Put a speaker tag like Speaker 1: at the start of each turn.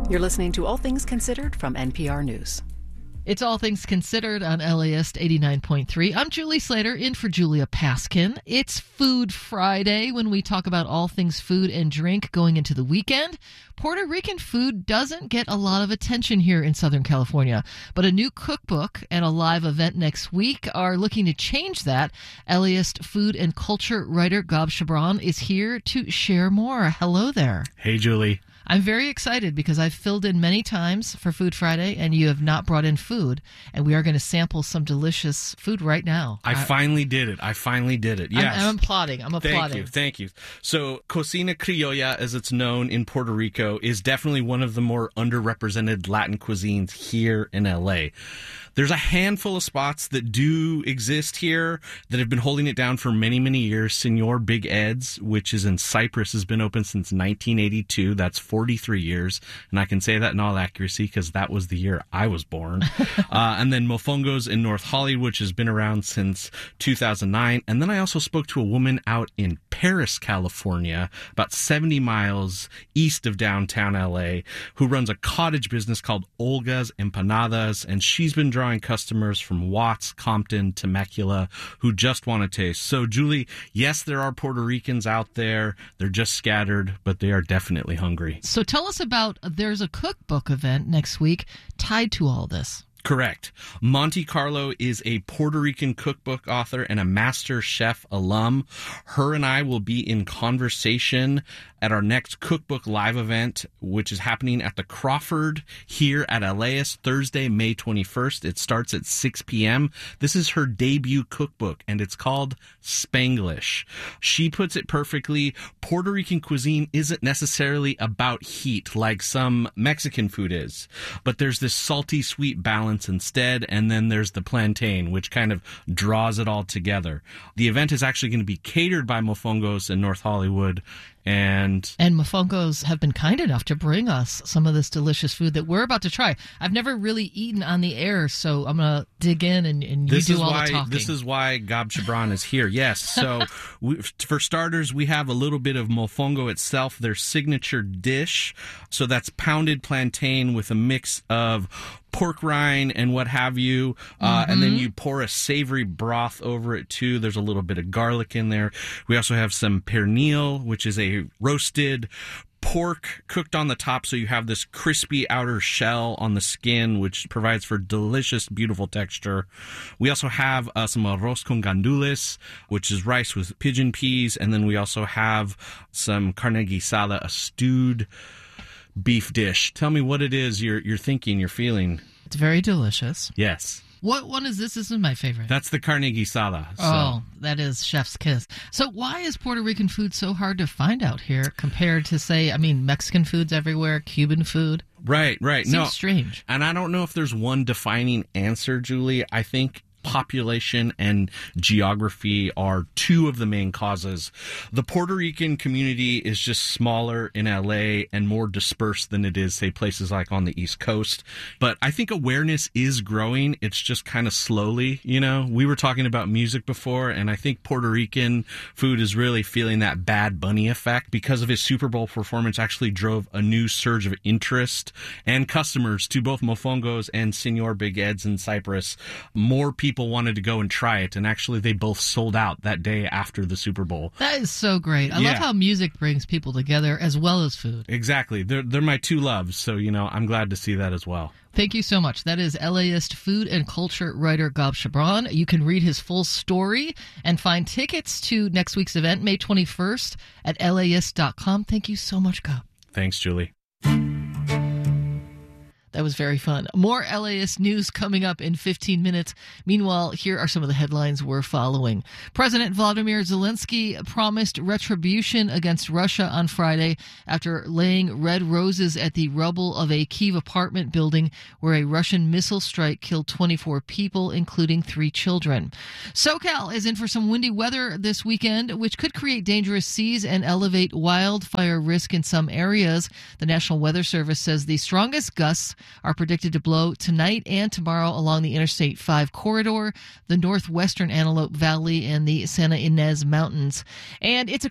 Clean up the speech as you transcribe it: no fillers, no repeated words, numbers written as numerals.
Speaker 1: You're listening to All Things Considered from NPR News.
Speaker 2: It's All Things Considered on LAist 89.3. I'm Julie Slater, in for Julia Paskin. It's Food Friday when we talk about all things food and drink going into the weekend. Puerto Rican food doesn't get a lot of attention here in Southern California, but a new cookbook and a live event next week are looking to change that. LAist food and culture writer Gab Chabran is here to share more. Hello there.
Speaker 3: Hey, Julie.
Speaker 2: I'm very excited because I've filled in many times for Food Friday, and you have not brought in food, and we are going to sample some delicious food right now.
Speaker 3: I finally did it. Yes.
Speaker 2: I'm applauding.
Speaker 3: Thank you. So, Cocina Criolla, as it's known in Puerto Rico, is definitely one of the more underrepresented Latin cuisines here in LA. There's a handful of spots that do exist here that have been holding it down for many, many years. Senor Big Ed's, which is in Cypress, has been open since 1982. That's 43 years. And I can say that in all accuracy because that was the year I was born. And then Mofongo's in North Hollywood, which has been around since 2009. And then I also spoke to a woman out in Paris, California, about 70 miles east of downtown LA, who runs a cottage business called Olga's Empanadas. And she's been drawing customers from Watts, Compton, Temecula, who just want to taste. So, Julie, yes, there are Puerto Ricans out there. They're just scattered, but they are definitely hungry.
Speaker 2: So tell us about, there's a cookbook event next week tied to all this.
Speaker 3: Correct. Monte Carlo is a Puerto Rican cookbook author and a master chef alum. Her and I will be in conversation at our next cookbook live event, which is happening at the Crawford here at LAist Thursday, May 21st. It starts at 6 p.m. This is her debut cookbook, and it's called Spanglish. She puts it perfectly. Puerto Rican cuisine isn't necessarily about heat like some Mexican food is, but there's this salty, sweet balance instead, and then there's the plantain, which kind of draws it all together. The event is actually going to be catered by Mofongo's in North Hollywood, and
Speaker 2: Mofongo's have been kind enough to bring us some of this delicious food that we're about to try. I've never really eaten on the air, so I'm going to dig in and you do all the talking.
Speaker 3: This is why Gab Chabran is here. Yes, so for starters, we have a little bit of Mofongo itself, their signature dish. So that's pounded plantain with a mix of pork rind and what have you, and then you pour a savory broth over it too. There's a little bit of garlic in there. We also have some pernil, which is a roasted pork cooked on the top, so you have this crispy outer shell on the skin, which provides for delicious, beautiful texture. We also have some arroz con gandules, which is rice with pigeon peas, and then we also have some carne guisada, a stewed beef dish. Tell me what it is you're thinking, you're feeling.
Speaker 2: It's very delicious.
Speaker 3: Yes.
Speaker 2: What one is this? This is my favorite.
Speaker 3: That's the carne guisada.
Speaker 2: Oh, that is chef's kiss. So why is Puerto Rican food so hard to find out here compared to, say, Mexican food's everywhere, Cuban food?
Speaker 3: Right.
Speaker 2: Seems strange.
Speaker 3: And I don't know if there's one defining answer, Julie. I think population and geography are two of the main causes. The Puerto Rican community is just smaller in LA and more dispersed than it is, say, places like on the East Coast. But I think awareness is growing. It's just kind of slowly, We were talking about music before, and I think Puerto Rican food is really feeling that Bad Bunny effect because of his Super Bowl performance. Actually drove a new surge of interest and customers to both Mofongo's and Senor Big Ed's in Cypress. More people wanted to go and try it, and actually they both sold out that day after the Super Bowl.
Speaker 2: That is so great. I love how music brings people together as well as food.
Speaker 3: Exactly. They're my two loves, so I'm glad to see that as well.
Speaker 2: Thank you so much. That is LAist food and culture writer Gab Chabran. You can read his full story and find tickets to next week's event, May 21st, at LAist.com. Thank you so much, Gab.
Speaker 3: Thanks, Julie.
Speaker 2: That was very fun. More LAist news coming up in 15 minutes. Meanwhile, here are some of the headlines we're following. President Vladimir Zelensky promised retribution against Russia on Friday after laying red roses at the rubble of a Kyiv apartment building where a Russian missile strike killed 24 people, including 3 children. SoCal is in for some windy weather this weekend, which could create dangerous seas and elevate wildfire risk in some areas. The National Weather Service says the strongest gusts are predicted to blow tonight and tomorrow along the Interstate 5 corridor, the northwestern Antelope Valley, and the Santa Ynez Mountains. And it's a